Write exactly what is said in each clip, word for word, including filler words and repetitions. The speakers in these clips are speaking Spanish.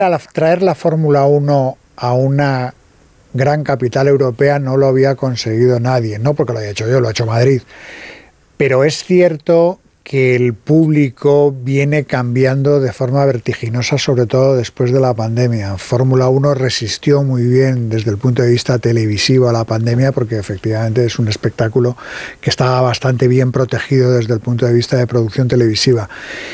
La, traer la Fórmula uno a una gran capital europea no lo había conseguido nadie, no porque lo haya hecho yo, lo ha hecho Madrid. Pero es cierto que el público viene cambiando de forma vertiginosa, sobre todo después de la pandemia. Fórmula uno resistió muy bien desde el punto de vista televisivo a la pandemia, porque efectivamente es un espectáculo que estaba bastante bien protegido desde el punto de vista de producción televisiva.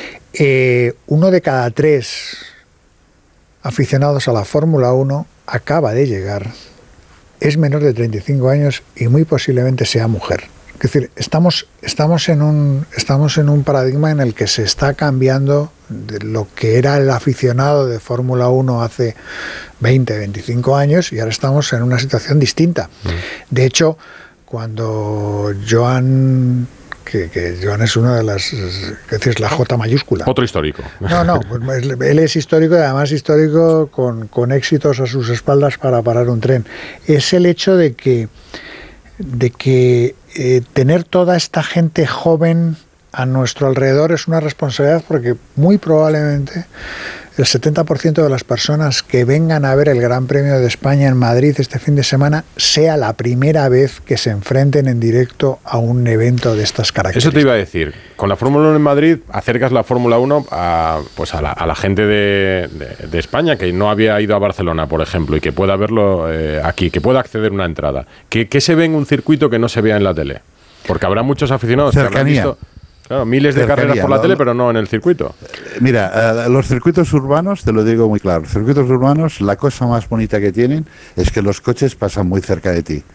Eh, uno de cada tres aficionados a la Fórmula uno acaba de llegar, es menor de treinta y cinco años y muy posiblemente sea mujer. Es decir, estamos, estamos, en un, estamos en un paradigma en el que se está cambiando de lo que era el aficionado de Fórmula uno hace veinte, veinticinco años, y ahora estamos en una situación distinta. De hecho, cuando Joan... Que, que Joan es una de las, es decir, la J mayúscula. Otro histórico. No, no, pues él es histórico y además histórico con, con éxitos a sus espaldas para parar un tren. Es el hecho de que, de que eh, tener toda esta gente joven a nuestro alrededor es una responsabilidad, porque muy probablemente el setenta por ciento de las personas que vengan a ver el Gran Premio de España en Madrid este fin de semana sea la primera vez que se enfrenten en directo a un evento de estas características. Eso te iba a decir. Con la Fórmula uno en Madrid acercas la Fórmula uno a, pues a, la, a la gente de, de, de España que no había ido a Barcelona, por ejemplo, y que pueda verlo eh, aquí, que pueda acceder a una entrada. ¿Qué, ¿Qué se ve en un circuito que no se vea en la tele? Porque habrá muchos aficionados Cercanía. que habrán visto... Claro, miles de Cercanía, carreras por la lo, tele, pero no en el circuito. Mira, uh, los circuitos urbanos, te lo digo muy claro, los circuitos urbanos, la cosa más bonita que tienen es que los coches pasan muy cerca de ti.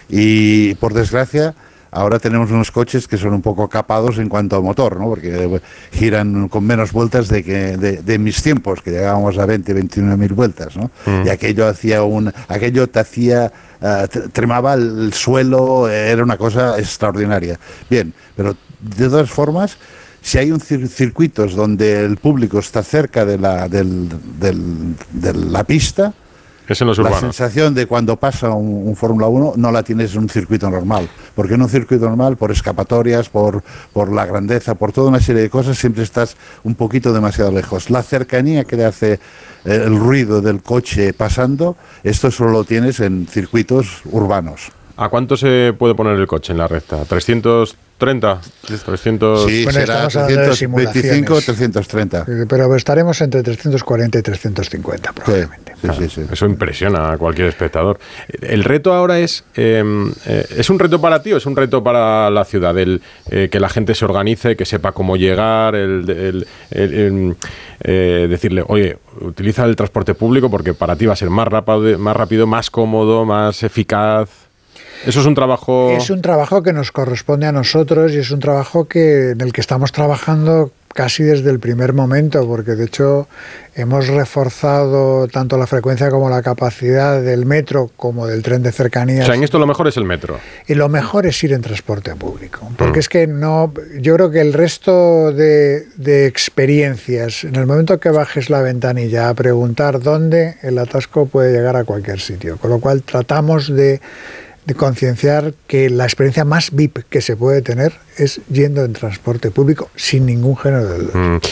Y por desgracia, ahora tenemos unos coches que son un poco capados en cuanto a motor, ¿no? Porque giran con menos vueltas de que de, de mis tiempos, que llegábamos a veinte, veintinueve mil vueltas, ¿no? Mm. Y aquello hacía un, aquello te hacía, uh, tremaba el suelo, era una cosa extraordinaria. Bien, pero de todas formas, si hay un cir- circuitos donde el público está cerca de la, del, del, de la pista, es en los la urbanos. sensación de cuando pasa un, un Fórmula uno no la tienes en un circuito normal, porque en un circuito normal, por escapatorias, por, por la grandeza, por toda una serie de cosas, siempre estás un poquito demasiado lejos. La cercanía que le hace el ruido del coche pasando, esto solo lo tienes en circuitos urbanos. ¿A cuánto se puede poner el coche en la recta? ¿trescientos treinta? trescientos... Sí, bueno, será trescientos veinticinco, trescientos treinta. Pero estaremos entre trescientos cuarenta y trescientos cincuenta probablemente. Sí, sí, sí, sí. Eso impresiona a cualquier espectador. El reto ahora es... Eh, eh, ¿es un reto para ti o es un reto para la ciudad? El, eh, que la gente se organice, que sepa cómo llegar, el, el, el, el eh, decirle, oye, utiliza el transporte público porque para ti va a ser más rápido, más rápido, más cómodo, más eficaz... ¿Eso es un trabajo...? Es un trabajo que nos corresponde a nosotros y es un trabajo que en el que estamos trabajando casi desde el primer momento, porque de hecho hemos reforzado tanto la frecuencia como la capacidad del metro como del tren de cercanías. O sea, en esto lo mejor es el metro. Y lo mejor es ir en transporte público, porque mm. es que no... Yo creo que el resto de, de experiencias, en el momento que bajes la ventanilla a preguntar dónde, el atasco puede llegar a cualquier sitio, con lo cual tratamos de... de concienciar que la experiencia más V I P que se puede tener es yendo en transporte público sin ningún género de duda. Mm.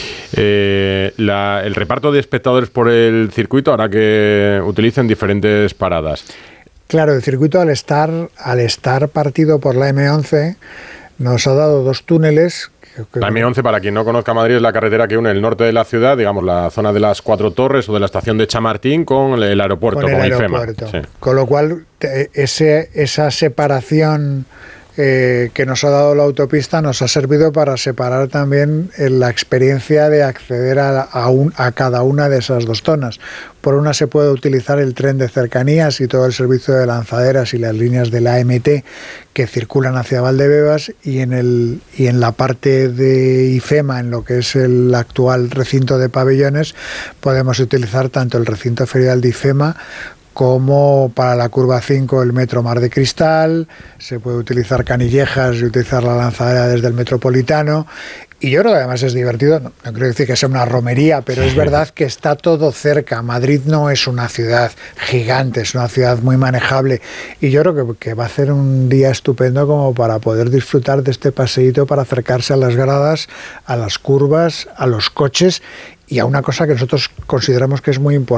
Eh, la, el reparto de espectadores por el circuito hará que utilicen diferentes paradas. Claro, el circuito al estar, al estar partido por la eme once nos ha dado dos túneles. La eme once, para quien no conozca Madrid, es la carretera que une el norte de la ciudad, digamos, la zona de las Cuatro Torres o de la estación de Chamartín con el aeropuerto, con, el con aeropuerto. IFEMA. Sí. Con lo cual, ese, esa separación eh, que nos ha dado la autopista nos ha servido para separar también la experiencia de acceder a, a, un, a cada una de esas dos zonas. Por una se puede utilizar el tren de cercanías y todo el servicio de lanzaderas y las líneas de la A M T que circulan hacia Valdebebas, y en, el, y en la parte de IFEMA, en lo que es el actual recinto de pabellones, podemos utilizar tanto el recinto ferial de IFEMA como para la curva cinco el metro Mar de Cristal. Se puede utilizar Canillejas y utilizar la lanzadera desde el Metropolitano. Y yo creo que además es divertido, no, no quiero decir que sea una romería, pero es verdad que está todo cerca. Madrid no es una ciudad gigante, es una ciudad muy manejable, y yo creo que, que va a ser un día estupendo como para poder disfrutar de este paseíto, para acercarse a las gradas, a las curvas, a los coches y a una cosa que nosotros consideramos que es muy importante.